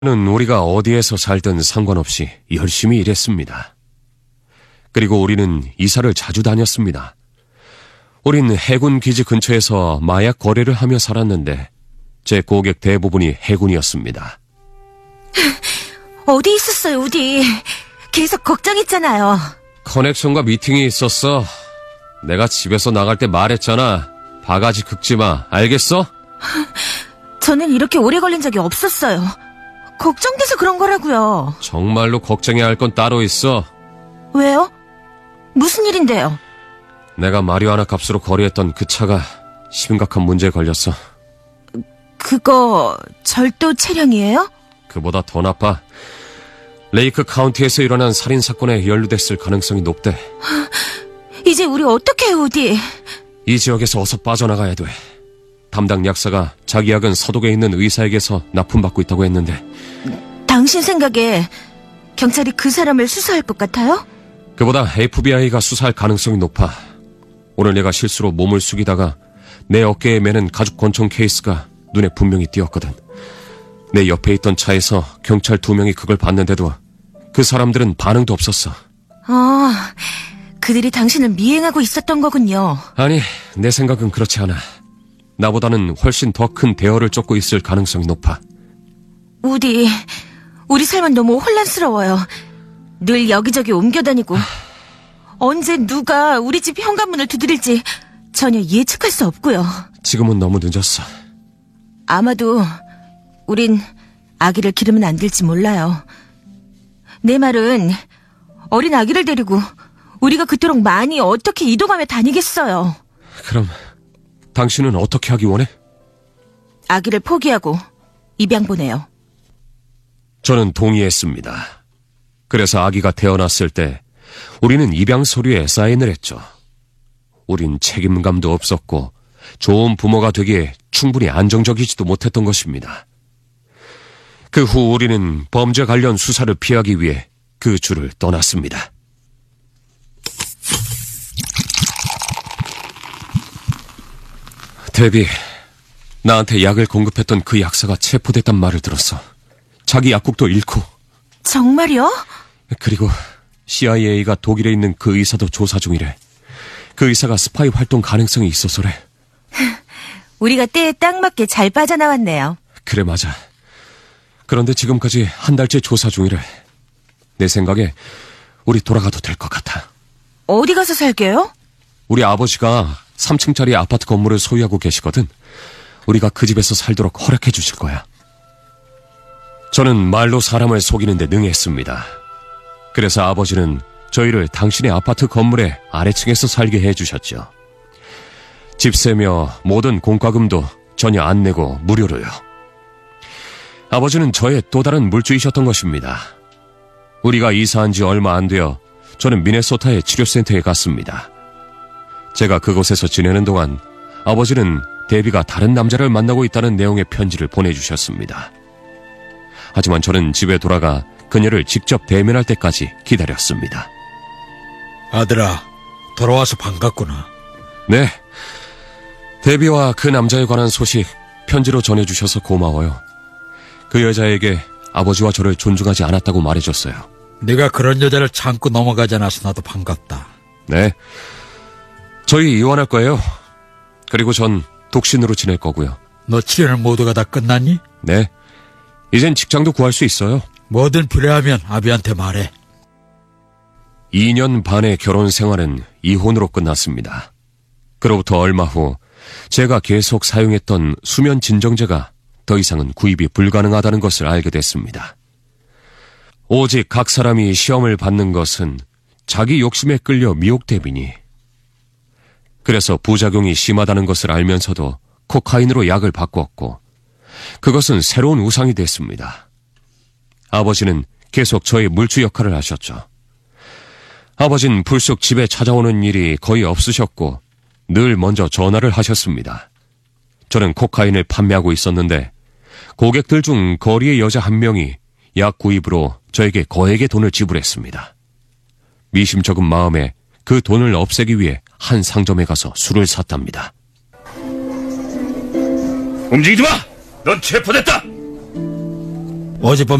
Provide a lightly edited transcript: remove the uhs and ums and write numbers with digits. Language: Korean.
는 우리가 어디에서 살든 상관없이 열심히 일했습니다. 그리고 우리는 이사를 자주 다녔습니다. 우린 해군 기지 근처에서 마약 거래를 하며 살았는데 제 고객 대부분이 해군이었습니다. 어디 있었어요, 우디? 계속 걱정했잖아요. 커넥션과 미팅이 있었어. 내가 집에서 나갈 때 말했잖아. 바가지 긁지 마. 알겠어? 저는 이렇게 오래 걸린 적이 없었어요. 걱정돼서 그런 거라고요. 정말로 걱정해야 할 건 따로 있어. 왜요? 무슨 일인데요? 내가 마리화나 값으로 거래했던 그 차가 심각한 문제에 걸렸어. 그거 절도 차량이에요? 그보다 더 나빠. 레이크 카운티에서 일어난 살인사건에 연루됐을 가능성이 높대. 이제 우리 어떻게 해요, 우디? 이 지역에서 어서 빠져나가야 돼. 담당 약사가 자기 약은 서독에 있는 의사에게서 납품받고 있다고 했는데. 당신 생각에 경찰이 그 사람을 수사할 것 같아요? 그보다 FBI가 수사할 가능성이 높아. 오늘 내가 실수로 몸을 숙이다가 내 어깨에 매는 가죽 권총 케이스가 눈에 분명히 띄었거든. 내 옆에 있던 차에서 경찰 2명이 그걸 봤는데도 그 사람들은 반응도 없었어. 그들이 당신을 미행하고 있었던 거군요. 아니, 내 생각은 그렇지 않아. 나보다는 훨씬 더 큰 대어를 쫓고 있을 가능성이 높아. 우디, 우리 삶은 너무 혼란스러워요. 늘 여기저기 옮겨다니고 언제 누가 우리 집 현관문을 두드릴지 전혀 예측할 수 없고요. 지금은 너무 늦었어. 아마도 우린 아기를 기르면 안 될지 몰라요. 내 말은 어린 아기를 데리고 우리가 그토록 많이 어떻게 이동하며 다니겠어요. 그럼 당신은 어떻게 하기 원해? 아기를 포기하고 입양 보내요. 저는 동의했습니다. 그래서 아기가 태어났을 때 우리는 입양 서류에 사인을 했죠. 우린 책임감도 없었고 좋은 부모가 되기에 충분히 안정적이지도 못했던 것입니다. 그 후 우리는 범죄 관련 수사를 피하기 위해 그 주를 떠났습니다. 데비, 나한테 약을 공급했던 그 약사가 체포됐단 말을 들었어. 자기 약국도 잃고. 정말요? 그리고 CIA가 독일에 있는 그 의사도 조사 중이래. 그 의사가 스파이 활동 가능성이 있어서래. 우리가 때에 딱 맞게 잘 빠져나왔네요. 그래, 맞아. 그런데 지금까지 한 달째 조사 중이래. 내 생각에 우리 돌아가도 될 것 같아. 어디 가서 살게요? 우리 아버지가 3층짜리 아파트 건물을 소유하고 계시거든. 우리가 그 집에서 살도록 허락해 주실 거야. 저는 말로 사람을 속이는데 능했습니다. 그래서 아버지는 저희를 당신의 아파트 건물의 아래층에서 살게 해주셨죠. 집세며 모든 공과금도 전혀 안 내고 무료로요. 아버지는 저의 또 다른 물주이셨던 것입니다. 우리가 이사한 지 얼마 안 되어 저는 미네소타의 치료센터에 갔습니다. 제가 그곳에서 지내는 동안 아버지는 데비가 다른 남자를 만나고 있다는 내용의 편지를 보내주셨습니다. 하지만 저는 집에 돌아가 그녀를 직접 대면할 때까지 기다렸습니다. 아들아, 돌아와서 반갑구나. 네. 데비와 그 남자에 관한 소식 편지로 전해주셔서 고마워요. 그 여자에게 아버지와 저를 존중하지 않았다고 말해줬어요. 네가 그런 여자를 참고 넘어가지 않아서 나도 반갑다. 네. 저희 이혼할 거예요. 그리고 전 독신으로 지낼 거고요. 너 치료는 모두가 다 끝났니? 네. 이젠 직장도 구할 수 있어요. 뭐든 필요하면 아비한테 말해. 2년 반의 결혼 생활은 이혼으로 끝났습니다. 그로부터 얼마 후 제가 계속 사용했던 수면 진정제가 더 이상은 구입이 불가능하다는 것을 알게 됐습니다. 오직 각 사람이 시험을 받는 것은 자기 욕심에 끌려 미혹되비니. 그래서 부작용이 심하다는 것을 알면서도 코카인으로 약을 바꿨고 그것은 새로운 우상이 됐습니다. 아버지는 계속 저의 물주 역할을 하셨죠. 아버진 불쑥 집에 찾아오는 일이 거의 없으셨고 늘 먼저 전화를 하셨습니다. 저는 코카인을 판매하고 있었는데 고객들 중 거리의 여자 한 명이 약 구입으로 저에게 거액의 돈을 지불했습니다. 미심쩍은 마음에 그 돈을 없애기 위해 한 상점에 가서 술을 샀답니다. 움직이지 마! 넌 체포됐다! 어젯밤